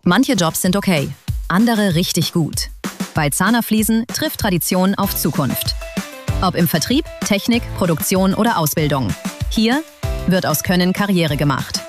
Manche Jobs sind okay, andere richtig gut. Bei Zahner Fliesen trifft Tradition auf Zukunft. Ob im Vertrieb, Technik, Produktion oder Ausbildung. Hier wird aus Können Karriere gemacht.